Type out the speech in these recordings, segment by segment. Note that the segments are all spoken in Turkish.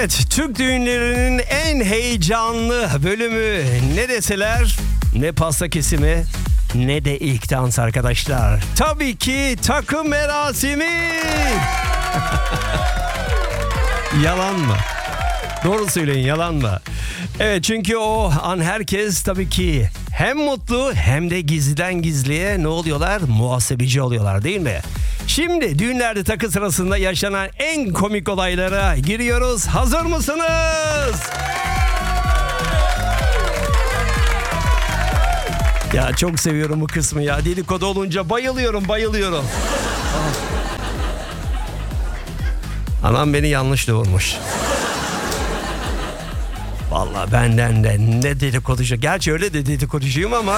Evet, Türk düğünlerinin en heyecanlı bölümü ne deseler ne pasta kesimi ne de ilk dans arkadaşlar. Tabii ki takım merasimi. Yalan mı? Doğru söyleyin, yalan mı? Evet, çünkü o an herkes tabii ki hem mutlu hem de gizliden gizliye ne oluyorlar? Muhasebeci oluyorlar, değil mi? Şimdi düğünlerde takı sırasında yaşanan en komik olaylara giriyoruz. Hazır mısınız? Ya çok seviyorum bu kısmı ya. Dedikodu olunca bayılıyorum. Anam beni yanlış doğurmuş. Vallahi benden de ne dedikoducu. Gerçi öyle de dedikodocuyum ama.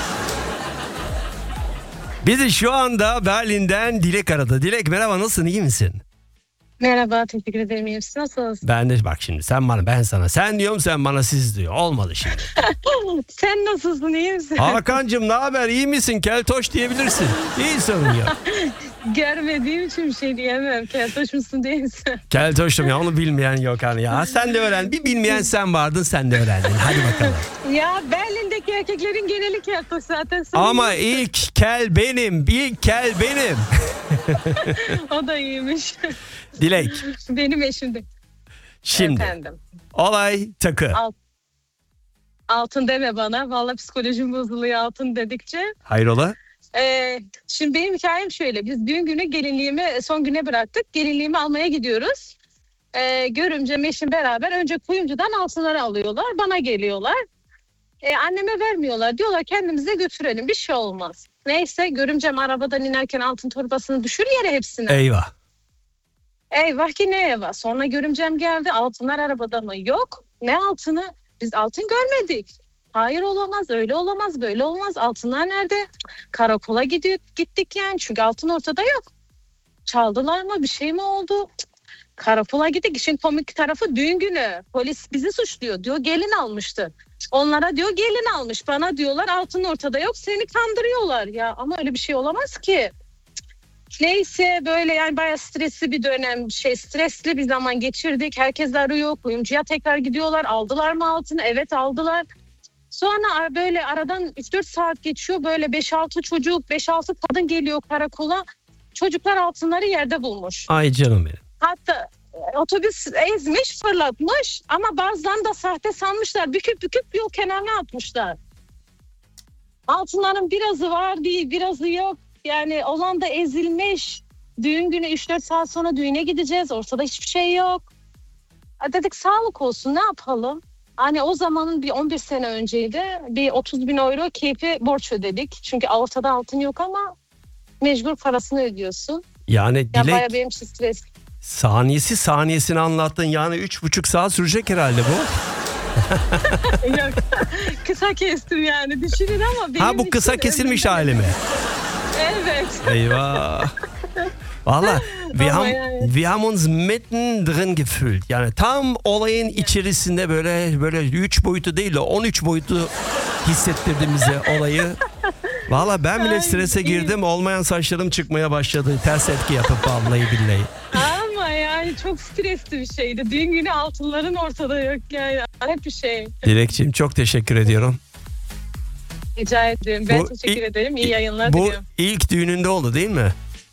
Bizi şu anda Berlin'den Dilek aradı. Dilek merhaba, nasılsın, iyi misin? Merhaba, teşekkür ederim. İyi misin? Nasılsınız? Ben de bak şimdi sen bana ben sana sen diyorum, sen bana siz diyor. Olmadı şimdi. Sen nasılsın? İyi misin? Hakan'cığım ne haber, iyi misin? Keltoş diyebilirsin. İyi, sorun yok. Görmediğim için bir şey diyemem. Keltoş musun değil misin? Keltoşum ya, onu bilmeyen yok hani ya. Sen de öğren. Bir bilmeyen sen vardın, sen de öğrendin. Hadi bakalım. Ya Berlin'deki erkeklerin geneli keltoş zaten. Ama ilk kel benim. O da iyiymiş. Dilek. Benim eşim de. Şimdi Efendim. olay takı. Altın deme bana. Vallahi psikolojim bozuluyor altın dedikçe. Hayrola? Şimdi benim hikayem şöyle. Biz düğün günü gelinliğimi son güne bıraktık. Gelinliğimi almaya gidiyoruz. Görümcem eşim beraber önce kuyumcudan altınları alıyorlar. Bana geliyorlar. Anneme vermiyorlar. Diyorlar kendimize götürelim. Bir şey olmaz. Neyse, görümcem arabadan inerken altın torbasını düşür yere hepsini. Eyvah. Eyvah ki ne eyvah. Sonra görümcem geldi. Altınlar arabada mı? Yok. Ne altını? Biz altın görmedik. Hayır, olamaz, öyle olamaz, böyle olmaz. Altınlar nerede? Karakola gittik yani. Çünkü altın ortada yok. Çaldılar mı? Bir şey mi oldu? Karakola gittik. İşin komik tarafı düğün günü. Polis bizi suçluyor. Diyor gelin almıştı. Onlara diyor gelin almış. Bana diyorlar altın ortada yok. Seni kandırıyorlar. Ya ama öyle bir şey olamaz ki. Neyse, böyle yani bayağı stresli bir dönem, stresli bir zaman geçirdik. Herkes arıyor, kuyumcuya tekrar gidiyorlar. Aldılar mı altını? Evet, aldılar. Sonra böyle aradan 3-4 saat geçiyor. Böyle 5-6 çocuk, 5-6 kadın geliyor karakola. Çocuklar altınları yerde bulmuş. Ay canım benim. Hatta otobüs ezmiş, fırlatmış ama bazılarını da sahte sanmışlar. Büküp yol kenarına atmışlar. Altınların birazı var değil, birazı yok. Yani olan da ezilmiş. Düğün günü 3-4 saat sonra düğüne gideceğiz. Ortada hiçbir şey yok. Dedik sağlık olsun, ne yapalım? Hani o zamanın bir 11 sene önceydi. Bir 30.000 euro keyfi borç ödedik. Çünkü ortada altın yok ama mecbur parasını ödüyorsun. Yani Dilek, bayağı benim için stres. saniyesini anlattın. Yani 3,5 saat sürecek herhalde bu. Yok, kısa kestim yani, düşünün ama benim Bu kısa kesilmiş hali mi? Evet. Eyvah. Valla wir haben uns mittendrin gefühlt. Yani tam olayın içerisinde böyle 3 boyutu değil de 13 boyutu hissettirdi bize olayı. Valla ben bile strese girdim. Olmayan saçlarım çıkmaya başladı. Ters etki yapıp vallahi billahi. Ama yani çok stresli bir şeydi. Düğün günü altınların ortada yok yani. Hep bir şey. Dilekçiğim çok teşekkür ediyorum. Rica ederim. Ben teşekkür ederim. İyi yayınlar diliyorum. Bu ilk düğününde oldu değil mi?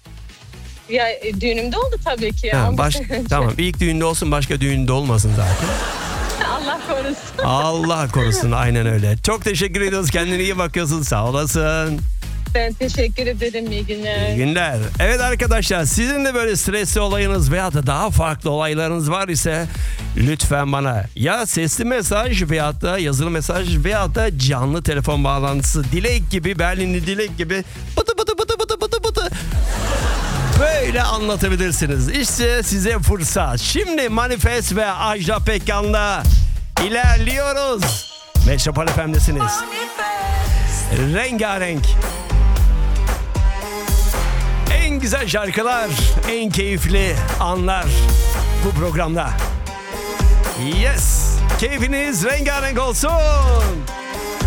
Ya düğünümde oldu tabii ki. Tamam, ilk düğünde olsun, başka düğünde olmasın zaten. Allah korusun. Allah korusun, aynen öyle. Çok teşekkür ediyoruz. Kendine iyi bakıyorsun. Sağ olasın. Ben teşekkür ederim. İyi günler. İyi günler. Evet arkadaşlar, sizin de böyle stresli olayınız veya da daha farklı olaylarınız var ise lütfen bana ya sesli mesaj veya da yazılı mesaj veya da canlı telefon bağlantısı, Dilek gibi, Berlinli Dilek gibi bıtı böyle anlatabilirsiniz. İşte size fırsat. Şimdi Manifest ve Ajda Pekkan'la ilerliyoruz. Metropol FM'desiniz. Rengarenk. En güzel şarkılar, en keyifli anlar bu programda. Yes, keyfiniz rengarenk olsun.